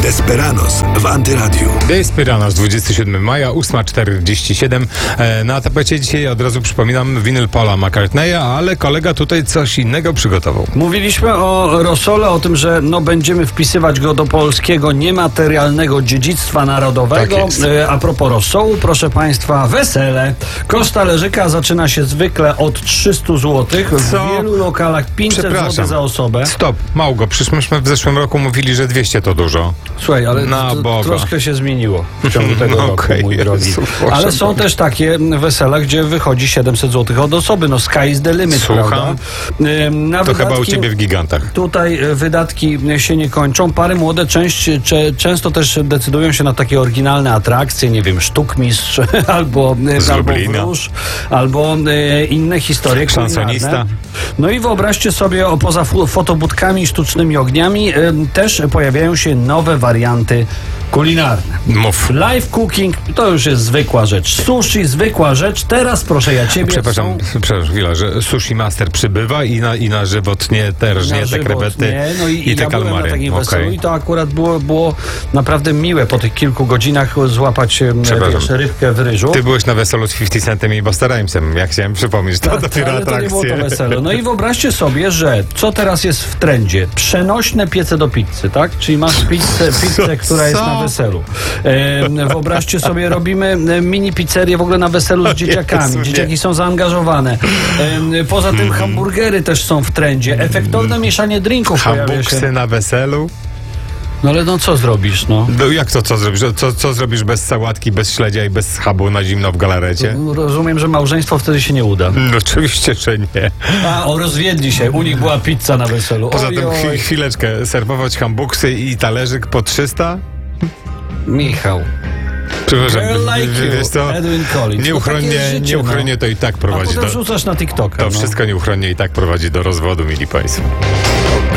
Desperados w Antyradiu. Desperados, 27 maja, 8:47. Na tapecie dzisiaj od razu przypominam winyl Paula McCartneya, ale kolega tutaj coś innego przygotował. Mówiliśmy o rosole, o tym, że będziemy wpisywać go do polskiego niematerialnego dziedzictwa narodowego. Tak jest. A propos rosołu, proszę Państwa, wesele. Koszt talerzyka zaczyna się zwykle od 300 zł. W Co? wielu lokalach 500 zł za osobę. Stop, Małgo, przecież myśmy w zeszłym roku mówili, że 200 to dużo. Słuchaj, ale Na Boga. troszkę się zmieniło w ciągu tego roku, Okej, mój drogi. Jezu, proszę Ale są Boga. też takie wesela, gdzie wychodzi 700 zł od osoby. No sky is the limit, Słucham. prawda? Na To chyba u ciebie w gigantach. Tutaj wydatki się nie kończą. Pary młode często też decydują się na takie oryginalne atrakcje, nie wiem, sztukmistrz albo Lublina. wróż, albo inne historie Szansonista. kulinarne. No i wyobraźcie sobie, poza fotobudkami i sztucznymi ogniami też pojawiają się nowe warianty kulinarne. Mów. Live cooking to już jest zwykła rzecz. Sushi, zwykła rzecz. Teraz proszę ja ciebie. Przepraszam chwilę, że Sushi Master przybywa i na żywotnie te rżnie, te krewety i te ja byłem kalmary. na takim weselu Okej. i to akurat było naprawdę miłe po tych kilku godzinach złapać rybkę w ryżu. Ty byłeś na weselu z 50 Centem i Busta Rhymesem. Ja chciałem przypomnieć, to dopiero ale to nie było to atrakcje. wesele. No i wyobraźcie sobie, że co teraz jest w trendzie? Przenośne piece do pizzy, tak? Czyli masz pizzę, która jest na weselu. Wyobraźcie sobie, robimy mini pizzerię w ogóle na weselu z dzieciakami. Jezu, nie. Dzieciaki są zaangażowane. Poza tym hamburgery też są w trendzie. Efektowne mieszanie drinków pojawia się. Hambuksy na weselu? No ale co zrobisz, no? No jak to, co zrobisz? Co zrobisz bez sałatki, bez śledzia i bez schabu na zimno w galarecie? Rozumiem, że małżeństwo wtedy się nie uda. No, oczywiście, że nie. Rozwiedli się. U nich była pizza na weselu. Poza tym Ojoj. chwileczkę, serwować hambuksy i talerzyk po 300? Michał. Przepraszam, Girl like you, wiesz co? Edwin Collins. Nieuchronnie to i tak A prowadzi potem do... wrzucasz na TikToka. To wszystko nieuchronnie i tak prowadzi do rozwodu, mili państwo.